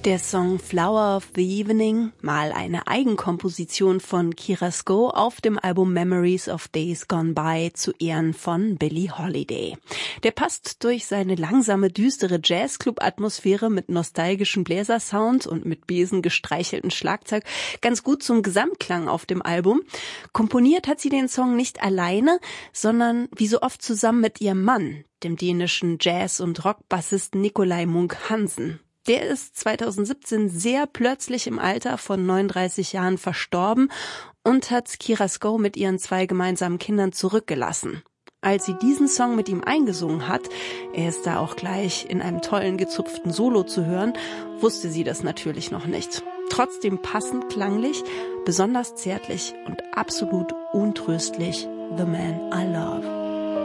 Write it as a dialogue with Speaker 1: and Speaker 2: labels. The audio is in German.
Speaker 1: Der Song Flower of the Evening, mal eine Eigenkomposition von Kira Sko auf dem Album Memories of Days Gone By zu Ehren von Billie Holiday. Der passt durch seine langsame, düstere Jazzclub-Atmosphäre mit nostalgischen Bläsersounds und mit Besen gestreichelten Schlagzeug ganz gut zum Gesamtklang auf dem Album. Komponiert hat sie den Song nicht alleine, sondern wie so oft zusammen mit ihrem Mann, dem dänischen Jazz- und Rockbassisten Nikolai Munch-Hansen. Der ist 2017 sehr plötzlich im Alter von 39 Jahren verstorben und hat Kira Sko mit ihren 2 gemeinsamen Kindern zurückgelassen. Als sie diesen Song mit ihm eingesungen hat, er ist da auch gleich in einem tollen gezupften Solo zu hören, wusste sie das natürlich noch nicht. Trotzdem passend klanglich, besonders zärtlich und absolut untröstlich The Man I Love.